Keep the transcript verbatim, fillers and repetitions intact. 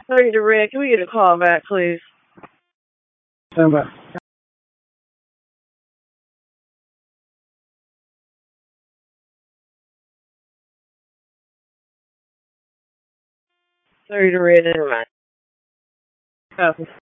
thirty to red. Can we get a call back, please? Stand by. thirty to red, never mind. Oh.